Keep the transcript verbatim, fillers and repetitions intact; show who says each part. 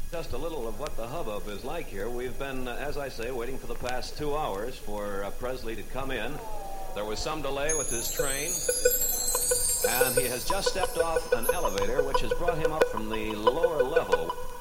Speaker 1: Just a little of what the hubbub is like here. We've been, uh, as I say, waiting for the past two hours for uh, Presley to come in. There was some delay with his train, and he has just stepped off an elevator, which has brought him up from the lower level.